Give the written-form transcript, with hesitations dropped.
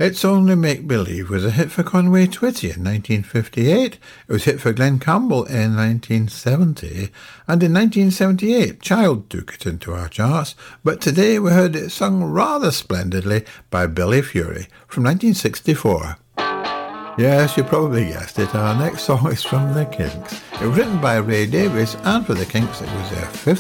It's Only Make Believe was a hit for Conway Twitty in 1958. It was a hit for Glenn Campbell in 1970. And in 1978, Child took it into our charts. But today we heard it sung rather splendidly by Billy Fury from 1964. Yes, you probably guessed it. Our next song is from The Kinks. It was written by Ray Davies, and for The Kinks it was their fifth